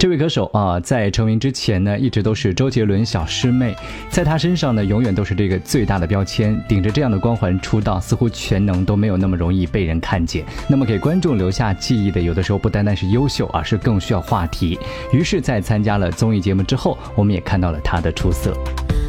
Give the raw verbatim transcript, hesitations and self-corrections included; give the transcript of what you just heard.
这位歌手啊，在成名之前呢，一直都是周杰伦小师妹，在她身上呢，永远都是这个最大的标签，顶着这样的光环出道，似乎全能都没有那么容易被人看见。那么给观众留下记忆的，有的时候不单单是优秀，而是更需要话题。于是，在参加了综艺节目之后，我们也看到了她的出色。